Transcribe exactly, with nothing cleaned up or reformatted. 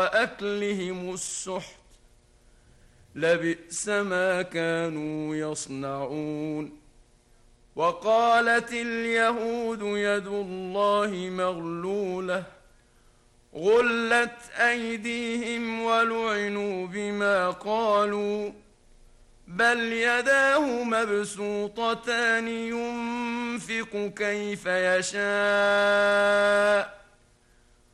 وأكلهم السحت لبئس ما كانوا يصنعون. وقالت اليهود يد الله مغلولة غلت أيديهم ولعنوا بما قالوا بل يداه مبسوطتان ينفق كيف يشاء